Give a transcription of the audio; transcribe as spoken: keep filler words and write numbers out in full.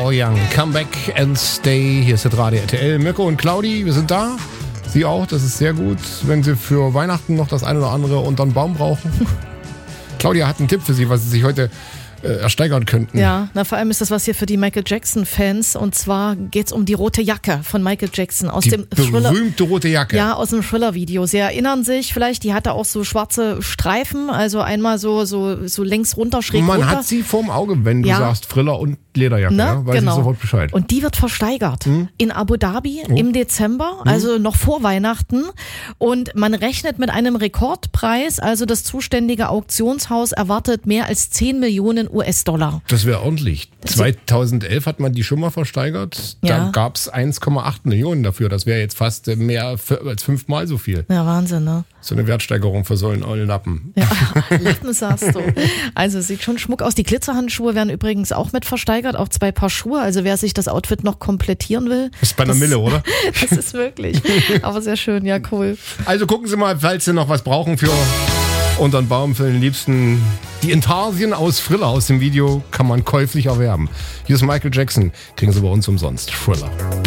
Neil Young, Come Back and Stay. Hier ist der Radio R T L. Mirko und Claudi, wir sind da. Sie auch, das ist sehr gut, wenn Sie für Weihnachten noch das eine oder andere unter den Baum brauchen. Claudia hat einen Tipp für Sie, was Sie sich heute äh, ersteigern könnten. Ja, na, vor allem ist das was hier für die Michael Jackson-Fans. Und zwar geht es um die rote Jacke von Michael Jackson aus die dem Thriller. Berühmte rote Jacke. Ja, aus dem Thriller-Video. Sie erinnern sich vielleicht, die hatte auch so schwarze Streifen, also einmal so, so, so längs runter, schräg Man runter. hat sie vorm Auge, wenn du Ja. sagst Thriller und Lederjacke, Ne? ja? Weiß Genau. ich sofort Bescheid. Und die wird versteigert Hm? in Abu Dhabi Oh. im Dezember, also noch vor Weihnachten. Und man rechnet mit einem Rekordpreis. Also das zuständige Auktionshaus erwartet mehr als zehn Millionen U S-Dollar. Das wäre ordentlich. zweitausendelf hat man die schon mal versteigert. Da Ja. gab es eins Komma acht Millionen dafür. Das wäre jetzt fast äh, mehr f- als fünfmal so viel. Ja, Wahnsinn, ne? So eine Wertsteigerung für so einen ollen Lappen. Ja, Lappen sagst du. Also sieht schon schmuck aus. Die Glitzerhandschuhe werden übrigens auch mit versteigert, auch zwei Paar Schuhe. Also wer sich das Outfit noch komplettieren will. Das ist bei einer das, Mille, oder? Das ist wirklich. Aber sehr schön, ja, cool. Also gucken Sie mal, falls Sie noch was brauchen für unter den Baum für den Liebsten. Die Intarsien aus Thriller aus dem Video kann man käuflich erwerben. Hier ist Michael Jackson. Kriegen Sie bei uns umsonst. Thriller.